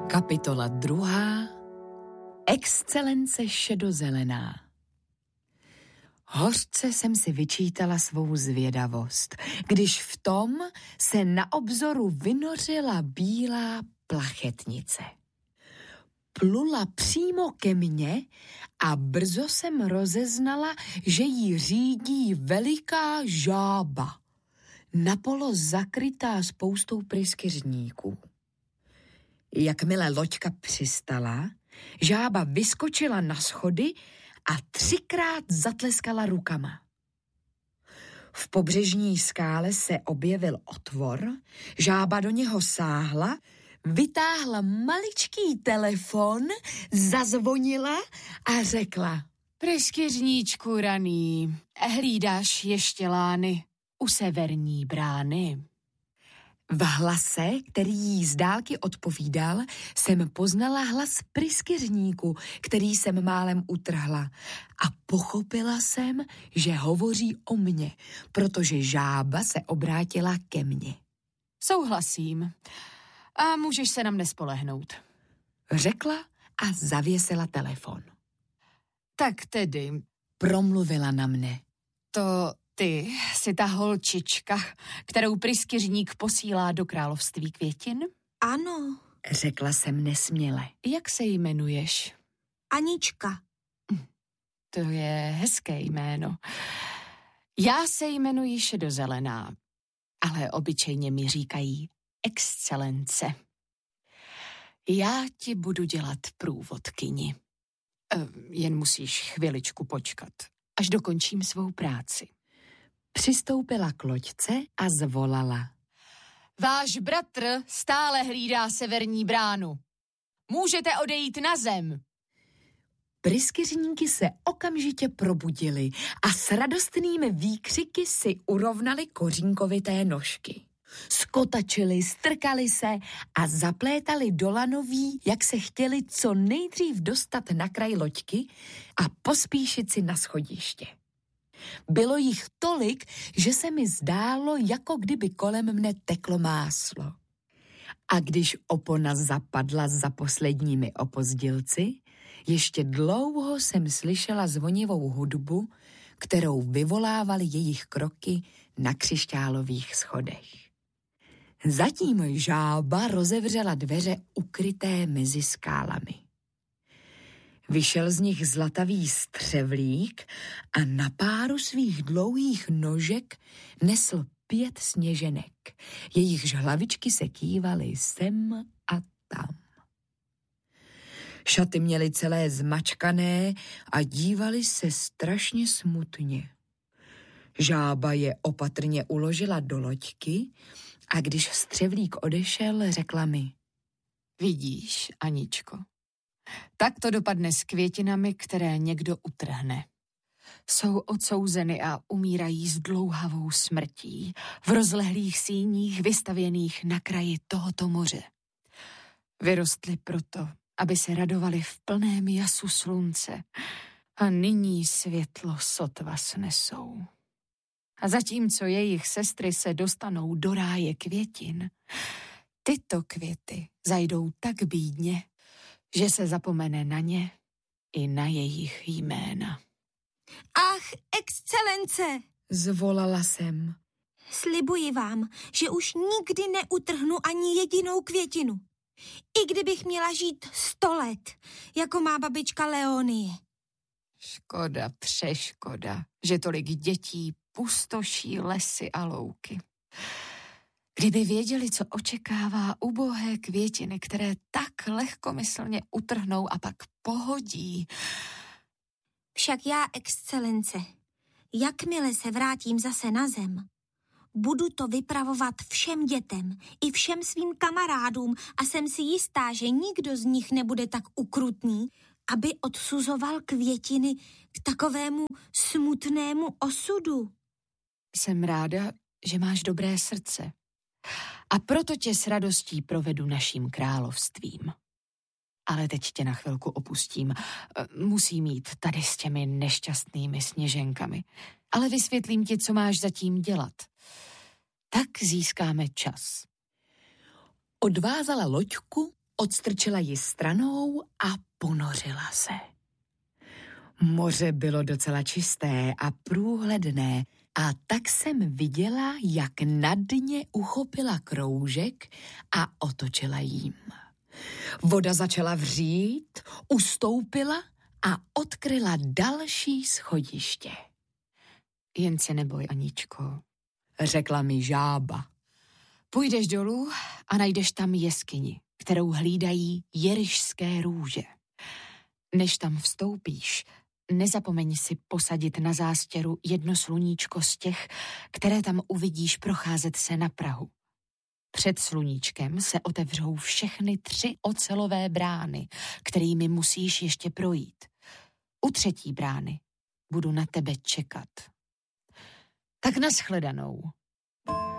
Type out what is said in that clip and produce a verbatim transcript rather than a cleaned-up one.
Kapitola druhá. Excelence šedozelená. Hořce jsem si vyčítala svou zvědavost, když v tom se na obzoru vynořila bílá plachetnice. Plula přímo ke mně a brzo jsem rozeznala, že jí řídí veliká žába, napolo zakrytá spoustou pryskyřníků. Jakmile loďka přistala, žába vyskočila na schody a třikrát zatleskala rukama. V pobřežní skále se objevil otvor, žába do něho sáhla, vytáhla maličký telefon, zazvonila a řekla: Pryskyřníčku raný, hlídáš ještě lány u severní brány. V hlase, který jí z dálky odpovídal, jsem poznala hlas pryskyřníku, který jsem málem utrhla. A pochopila jsem, že hovoří o mně, protože žába se obrátila ke mně. Souhlasím. A můžeš se na mne spolehnout. Řekla a zavěsila telefon. Tak tedy, promluvila na mne. To ty jsi ta holčička, kterou pryskyřník posílá do království květin? Ano, řekla jsem nesměle. Jak se jmenuješ? Anička. To je hezké jméno. Já se jmenuji Šedozelená, ale obyčejně mi říkají Excelence. Já ti budu dělat průvodkyni. Jen musíš chviličku počkat, až dokončím svou práci. Přistoupila k loďce a zvolala. Váš bratr stále hlídá severní bránu. Můžete odejít na zem. Pryskyřníky se okamžitě probudili a s radostnými výkřiky si urovnali kořínkovité nožky. Skotačili, strkali se a zaplétali do lanoví, jak se chtěli co nejdřív dostat na kraj loďky a pospíšit si na schodiště. Bylo jich tolik, že se mi zdálo, jako kdyby kolem mne teklo máslo. A když opona zapadla za posledními opozdělci, ještě dlouho jsem slyšela zvonivou hudbu, kterou vyvolávaly jejich kroky na křišťálových schodech. Zatím žába rozevřela dveře ukryté mezi skálami. Vyšel z nich zlatavý střevlík a na páru svých dlouhých nožek nesl pět sněženek. Jejichž hlavičky se kývaly sem a tam. Šaty měly celé zmačkané a dívali se strašně smutně. Žába je opatrně uložila do loďky a když střevlík odešel, řekla mi: Vidíš, Aničko, tak to dopadne s květinami, které někdo utrhne. Jsou odsouzeny a umírají s dlouhavou smrtí v rozlehlých síních vystavěných na kraji tohoto moře. Vyrostly proto, aby se radovali v plném jasu slunce a nyní světlo sotva snesou. A zatímco jejich sestry se dostanou do ráje květin, tyto květy zajdou tak bídně, že se zapomene na ně i na jejich jména. Ach, excelence, zvolala jsem. Slibuji vám, že už nikdy neutrhnu ani jedinou květinu. I kdybych měla žít sto let, jako má babička Leonie. Škoda, přeškoda, že tolik dětí pustoší lesy a louky. Kdyby věděli, co očekává ubohé květiny, které tak lehkomyslně utrhnou a pak pohodí. Však já, excelence, jakmile se vrátím zase na zem, budu to vypravovat všem dětem i všem svým kamarádům a jsem si jistá, že nikdo z nich nebude tak ukrutný, aby odsuzoval květiny k takovému smutnému osudu. Jsem ráda, že máš dobré srdce. A proto tě s radostí provedu naším královstvím. Ale teď tě na chvilku opustím. Musím jít tady s těmi nešťastnými sněženkami. Ale vysvětlím ti, co máš zatím dělat. Tak získáme čas. Odvázala loďku odstrčila ji stranou a ponořila se. Moře bylo docela čisté a průhledné a tak jsem viděla, jak na dně uchopila kroužek a otočila jím. Voda začala vřít, ustoupila a odkryla další schodiště. Jen se neboj, Aničko, řekla mi žába. Půjdeš dolů a najdeš tam jeskyni, kterou hlídají jerišské růže. Než tam vstoupíš, nezapomeň si posadit na zástěru jedno sluníčko z těch, které tam uvidíš procházet se na prahu. Před sluníčkem se otevřou všechny tři ocelové brány, kterými musíš ještě projít. U třetí brány budu na tebe čekat. Tak nashledanou.